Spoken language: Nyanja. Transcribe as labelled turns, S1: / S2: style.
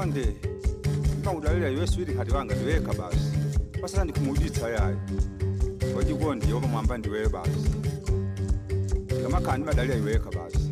S1: Konde ngawudalela yeswidi kati wanga ndiweka basi pasasa ndikumuditsa yayo wajikondi yoba mwamba ndiwe basi ngamakhani madali ayiweka basi